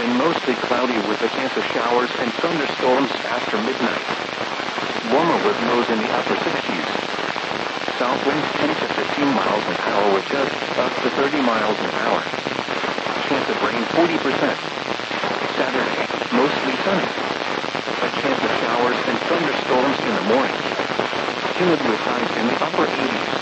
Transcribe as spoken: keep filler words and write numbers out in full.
Sunday mostly cloudy with a chance of showers and thunderstorms after midnight. Warmer with lows in the upper sixties. South winds ten to fifteen miles an hour with gusts up to thirty miles an hour. Chance of rain forty percent. Saturday, mostly sunny. A chance of showers and thunderstorms in the morning. Humid with highs in the upper eighties.